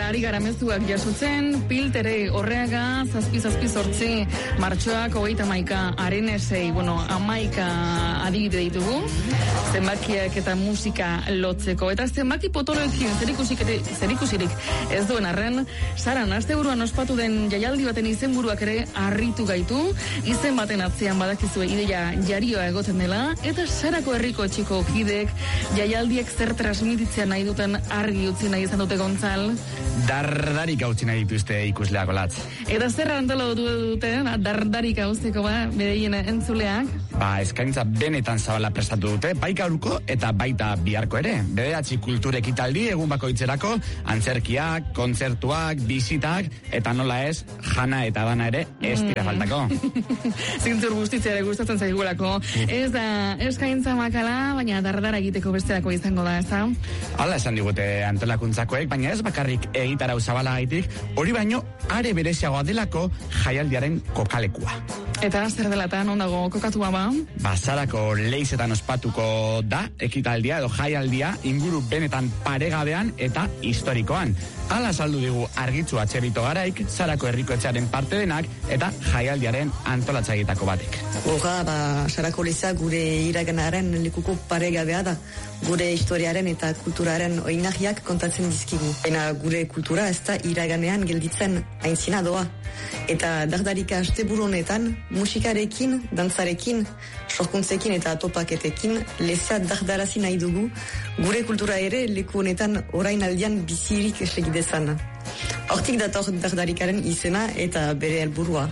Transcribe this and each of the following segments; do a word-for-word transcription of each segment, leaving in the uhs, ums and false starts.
ari gara mezuak jasotzen, piltere horreaga, zazpi zazpi zortzi, martxoak hogeita maika, arenesei, bueno, amaika adibide ditugu, zenbakiak eta musika lotzeko. Eta zenbaki potoloekin zerikusirik, zerikusirik ez duen arren, Saran, asteburuan ospatu den jaialdi baten izenburuak ere harritu gaitu, izen baten atzean badakizue ideia jarioa egoten dela, eta Sarako herriko txiko kideek jaialdiek zer transmititzea nahi duten argi utzi nahi izan dute Gontzal. Dardarik hautsi nahi dituzte ikusleak olatz. Eta zer antolatu dute, dardarik hauzteko ba, bedeien entzuleak? Ba, eskaintza benetan zabala prestatu dute, bai gaurko eta baita biharko ere. Bederatzi kultur ekitaldi egun bakoitzerako, antzerkiak, kontzertuak, bisitak, eta nola ez, jana eta dana ere ez dira faltako. Zintzur guztitzea ere gustatzen zaigulako. Ez da, eskaintza makala, baina dardara egiteko besterako izango da, ez da? Hala esan digute antolakuntzakoek, baina ez bakarrik egitarau zabala gaitik, hori baino are bereziagoa delako jaialdiaren kokalekua. Eta zer delatan ondago kokatua ba? Basarako leizetan ospatuko da ekitaldia edo jaialdia inguru benetan paregabean eta historikoan. Hala saldu digu Argitzu Atxebito Garaik, Sarako herriko etxearen parte denak eta jaialdiaren antolatzaileetako batek. Horra, ba, Sarako leiza gure iraganaren lekuko paregabea da. Gure historiaren eta kulturaren oinarriak kontatzen dizkigu. Baina gure kultura ez da iraganean gelditzen aintzina doa. Eta dardarika asteburu honetan musikarekin, dantzarekin, sorkuntzekin eta topaketekin lezea dardarazi nahi dugu gure kultura ere leku honetan orain aldian bizirik segidezan. Hortik dator dardarikaren izena eta bere helburua.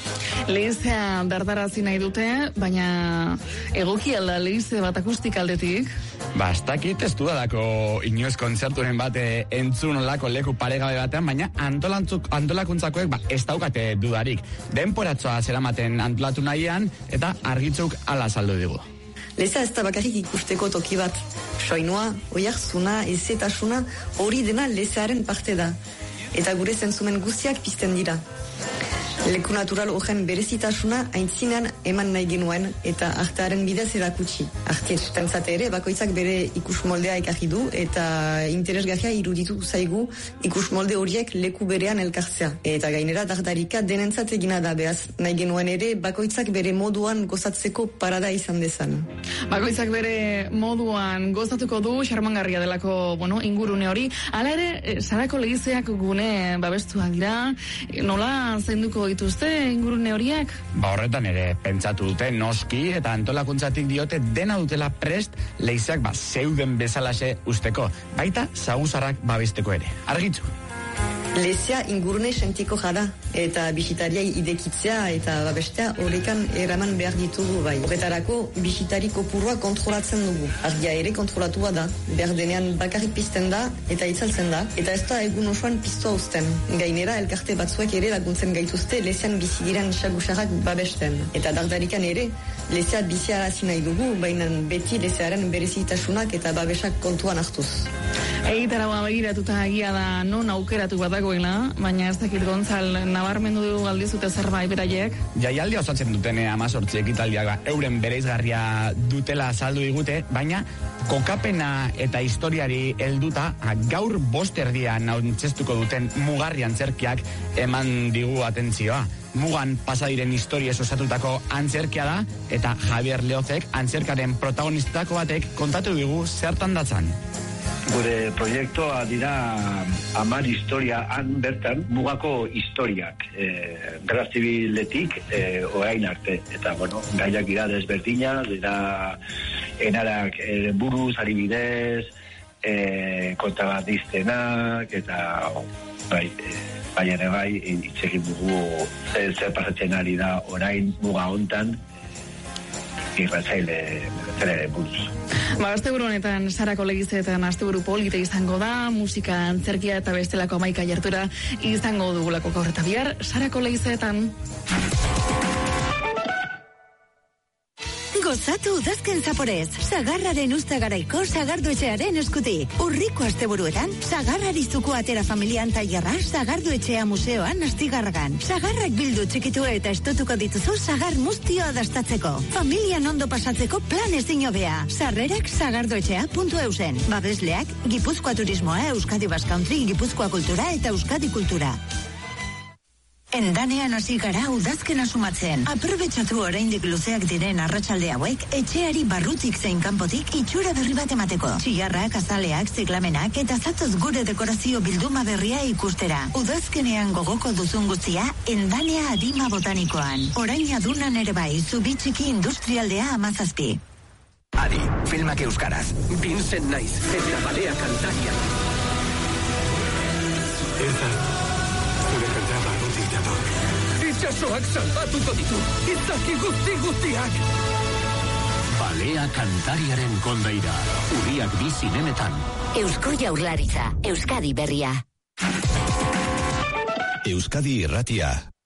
Lehizea dardarazi nahi dute, baina egoki alda lehize bat akustik aldetik? Ba, ez dakit ez dudalako inoiz kontzerturen bat entzun olako leku paregabe batean, baina antolakuntzakoek ba, ez daukate dudarik. Denporatzoa zeramaten antolatu nahian, eta Argitzuk hala saldu digu. Leza ez da bakarrik ikusteko toki bat. Soinua, oiarzuna, ezetasuna, hori dena lezearen parte da. Eta gure zentzumen guztiak pizten dira. Leku natural horren berezitasuna aintzinean eman nahi genuen eta artearen bidez erakutsi. Artiestantzate ere bakoitzak bere ikusmoldea ekarri du eta interesgarria iruditu zaigu ikusmolde horiek leku berean elkartzea. Eta gainera dardarika denentzat egina da behaz. Nahi genuen ere bakoitzak bere moduan gozatzeko parada izan dezan. Bakoitzak bere moduan gozatuko du xarmangarria delako bueno, ingurune hori. Hala ere, Sarako lehizeak gune babestuak dira. Nola zainduko dituzte ingurune horiek? Ba horretan ere pentsatu dute noski eta antolakuntzatik diote dena dutela prest lehizeak ba zeuden bezalaxe usteko, baita zaguzarrak babesteko ere. Argitzu. Lezea ingurune sentiko jada eta bisitariai idekitzea eta babestea horrekan eraman behar ditugu bai. Horretarako bisitari kopurua kontrolatzen dugu. Argia ere kontrolatua da. Behar denean bakarrik pizten da eta itzaltzen da. Eta ez da egun osoan piztua uzten. Gainera elkarte batzuek ere laguntzen gaituzte lezean bizigiran xagusarrak babesten. Eta dardarikan ere lezea biziarazi nahi dugu, baina beti lezearen berezitasunak eta babesak kontuan hartuz. Egitaragoa begiratuta agia da non aukeratu bat dagoela, baina ez dakit Gontzal nabarmendu du aldizute zerbait beraiek. Jaialdia osatzen dutene amazortzi ekitaldiak euren bereizgarria dutela azaldu digute, baina kokapena eta historiari helduta gaur bost erdian nauntzestuko duten mugarri antzerkiak eman digu atentzioa. Mugan pasadiren historiez osatutako antzerkia da, eta Javier Leozek antzerkaren protagonistako batek kontatu digu zertan datzan. Gure proiektua dira hamar historia han bertan mugako historiak e, gerra zibiletik e, orain arte eta bueno, gaiak dira desberdina, dira enarak e, buruz, adibidez, e, kontrabandiztenak eta bai, e, bai ere bai itxekin dugu zer, zer pasatzen ari da orain muga hontan irratzaile ere buruz. Ba, asteburu honetan Sarako lehizetan asteburu polite izango da, musika, antzerkia eta bestelako hamaika jartura izango dugulako gaur eta bihar Sarako lehizetan. Gozatu udazken zaporez, Sagarraren Uztagaraiko Sagardoetxearen eskutik. Urriko asteburuetan, Sagarrari zuko atera familian tailerra Sagardoetxea museoan astigarragan. Sagarrak bildu txikitu eta estotuko dituzu Sagar muztioa dastatzeko. Familian ondo pasatzeko plan ezin hobea. Sarrerak sagardoetxea puntu eusen. Babesleak, Gipuzkoa Turismoa, Euskadi Basque Country, Gipuzkoa Kultura eta Euskadi Kultura. Endanean hasi gara udazkena sumatzen. Aprobetxatu oraindik luzeak diren arratsalde hauek, etxeari barrutik zein kanpotik itxura berri bat emateko. Txilarrak, azaleak, ziklamenak eta zatoz gure dekorazio bilduma berria ikustera. Udazkenean gogoko duzun guztia, Endanea Adima Botanikoan. Orain adunan ere bai, Zubitxiki Industrialdea Amazazpi. Adi, filmak euskaraz. Vincent naiz, eta Balea Kantaria. Ez zure kantea barrutik dator. Itxasoak salbatuko ditu, izaki guzti guztiak. Balea Kantariaren kondaira, Uriak bi zinemetan. Eusko Jaurlaritza, Euskadi Berria. Euskadi Irratia.